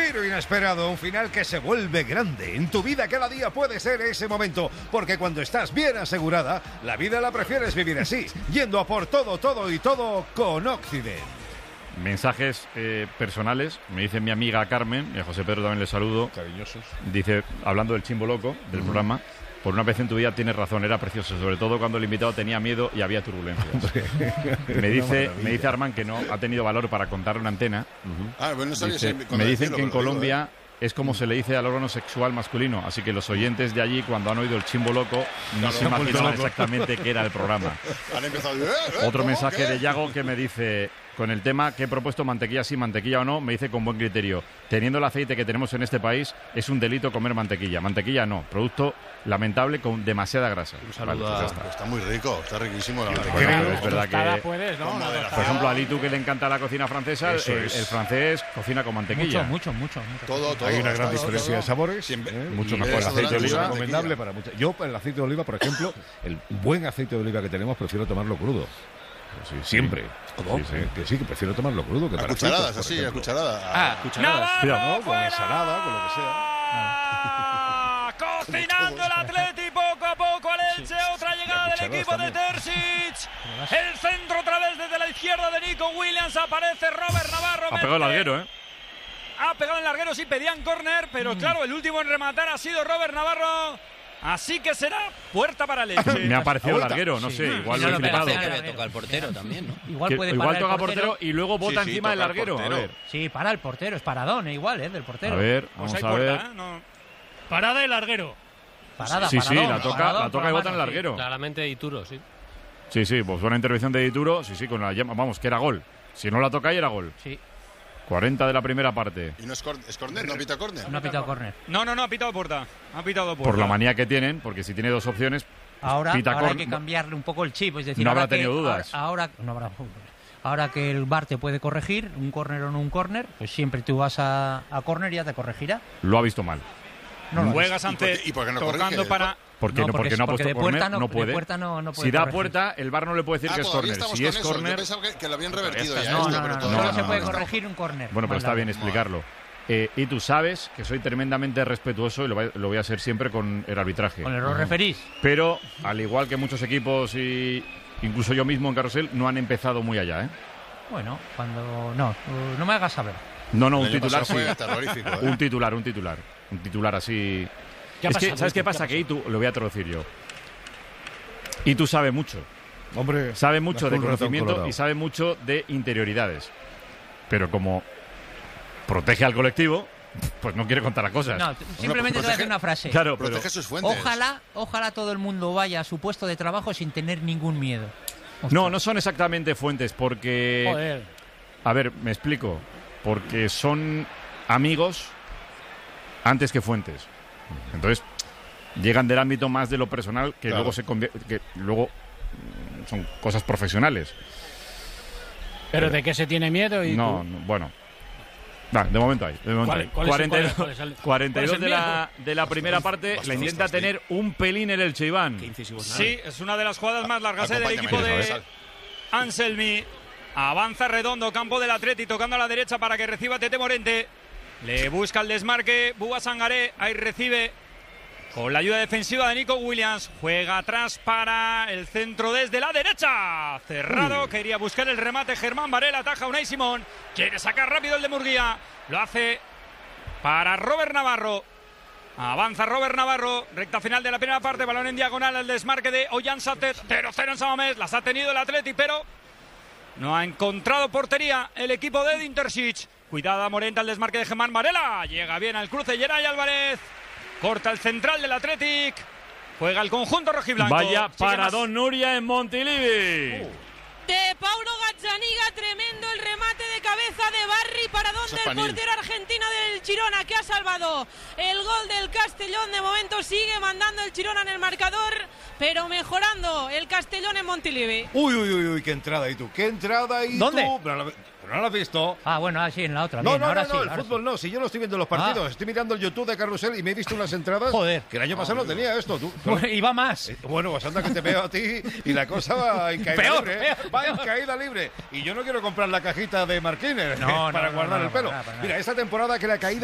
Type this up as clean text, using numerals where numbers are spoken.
giro inesperado, un final que se vuelve grande. En tu vida cada día puede ser ese momento, porque cuando estás bien asegurada, la vida la prefieres vivir así, yendo a por todo, todo y todo con Occident. Mensajes personales, me dice mi amiga Carmen, y a José Pedro también le saludo. Cariñosos. Dice, hablando del chimbo loco del programa, por una vez en tu vida tienes razón, era precioso, sobre todo cuando el invitado tenía miedo y había turbulencias. me dice Armán que no ha tenido valor para contar una antena. Me dicen que en Colombia es como se le dice al órgano sexual masculino, así que los oyentes de allí, cuando han oído el chimbo loco, no se imaginaban exactamente qué era el programa. Han empezado Otro mensaje de Yago que me dice, con el tema que he propuesto, mantequilla sí, mantequilla o no, me dice con buen criterio, teniendo el aceite que tenemos en este país, es un delito comer mantequilla. Mantequilla no, producto lamentable con demasiada grasa. Está muy rico, está riquísimo la verdad. Bueno, es verdad que, puedes, ¿no? por ejemplo, a Litu, que le encanta la cocina francesa, el francés cocina con mantequilla. Mucho. Todo. Hay una gran diferencia de sabores. Mucho mejor. El aceite de oliva mantequilla. recomendable para muchas. Yo, el aceite de oliva, por ejemplo, el buen aceite de oliva que tenemos, prefiero tomarlo crudo. Sí, siempre. ¿Cómo? Sí, que prefiero tomarlo crudo. Que A para cucharadas, fritos, así, por a ejemplo. cucharadas. Cucharadas. Cuidado, ¿no? Con ensalada, con lo que sea. Cocinando el Atleti poco a poco al Elche. Otra llegada del equipo de Terzic. El centro otra vez desde la izquierda de Nico Williams. Aparece Robert Navarro. Ha pegado el larguero, ¿eh? Ha pegado el larguero, sí, pedían córner, pero claro, el último en rematar ha sido Robert Navarro. Así que será puerta para el Elche. Me ha parecido larguero, no sé, igual lo he flipado. Toca el portero también, ¿no? Igual puede Igual parar toca el portero y luego bota encima del larguero. A ver, Sí, para el portero, es paradón, igual, del portero. a ver, Pues vamos hay a ver. puerta, ¿eh? No. Parada de larguero. Parada, Sí, paradón, la toca paradón y por la bota en mano, el larguero. Claramente Ituro, sí. Sí, pues buena intervención de Dituro. Sí, con la llama, vamos, que era gol. Si no la toca ahí era gol. Sí, 40 de la primera parte. ¿Y no es córner? ¿No pita córner? no ha pitado córner. No, ha pitado puerta. Ha pitado puerta. Por la manía que tienen, porque si tiene dos opciones, Ahora pita hay córner. que cambiarle un poco el chip, es decir, No ahora habrá tenido dudas. Ahora que el VAR te puede corregir, un córner o no un córner, pues siempre tú vas a córner y ya te corregirá. Lo ha visto mal. No, Juegas ante ¿Y por qué no tocando corrige? para... Porque no ha porque puesto de puerta córner, no puede. De puerta no puede Si da corregir. puerta, el VAR no le puede decir que es Todavía córner. estamos Si con es eso. Yo córner, pensaba que lo habían revertido ya No, esto, pero todavía solo se no, puede no. corregir un córner. bueno, pero Vale, está bien vale. explicarlo. Y tú sabes que soy tremendamente respetuoso y lo voy a ser siempre con el arbitraje. Con el referís. Pero, al igual que muchos equipos y incluso yo mismo en Carrusel, no han empezado muy allá, ¿eh? Bueno, cuando... No me hagas saber. No, un El año titular pasado sí. fue terrorífico, ¿eh? Un titular así. ¿Qué ha Es que, pasado? ¿sabes qué pasa? Que Itu, lo voy a traducir yo. Itu sabe mucho. Hombre, Sabe mucho de un ratón conocimiento colorado. y sabe mucho de interioridades. Pero como protege al colectivo, pues no quiere contar las cosas. No, simplemente te voy a decir una frase. Claro, pero Protege sus fuentes. Ojalá todo el mundo vaya a su puesto de trabajo sin tener ningún miedo. no son exactamente fuentes porque... Joder. A ver, me explico. Porque son amigos antes que fuentes. Entonces, llegan del ámbito más de lo personal que Claro. luego son cosas profesionales. ¿Pero de qué se tiene miedo? Y No, bueno. Va, de momento hay. ¿Cuál es el- 42 cuál es el- 42 cuál es el de la primera parte la intenta tener un pelín en el Cheiván. Sí, es una de las jugadas más largas del Acompáñame, equipo de ¿sabes? Anselmi. Avanza Redondo, campo del Atleti, tocando a la derecha para que reciba Tete Morente. Le busca el desmarque Búa Sangaré, ahí recibe con la ayuda defensiva de Nico Williams. Juega atrás para el centro desde la derecha. Cerrado, quería buscar el remate Germán Varela, ataja Unai Simón. Quiere sacar rápido el de Murguía. Lo hace para Robert Navarro. Avanza Robert Navarro, recta final de la primera parte, balón en diagonal, el desmarque de Ollán Sánchez, 0-0 en Samamés, las ha tenido el Atleti, pero no ha encontrado portería el equipo de Edin Terzic. Cuidado a Morente al desmarque de Germán Varela, llega bien al cruce Geray Álvarez, corta el central del Athletic, juega el conjunto rojiblanco. Vaya Sigue para más. Don Nuria en Montilivi. De Paulo Gazzaniga, tremendo el remate de cabeza de Barry para donde el Panil. portero argentino del Girona que ha salvado el gol del Castellón. De momento sigue mandando el Girona en el marcador, pero mejorando el Castellón en Montilivi. Uy, qué entrada ahí tú. ¿Qué entrada ahí ¿Dónde? tú? Pero no lo has visto. Ah, bueno, sí, en la otra. No, bien, no, ahora no, sí, el ahora fútbol sí. no. Si yo no estoy viendo los partidos, estoy mirando el YouTube de Carrusel y me he visto unas entradas. Joder. Que el año pasado no tenía esto, tú. Bueno, y va más. Bueno, pues anda que te veo a ti y la cosa va en caída Peor, libre. ¿eh? peor, Va peor. en caída libre. Y yo no quiero comprar la cajita de Marquines No, para no, guardar no, el pelo. para nada. Mira, esta temporada que la caída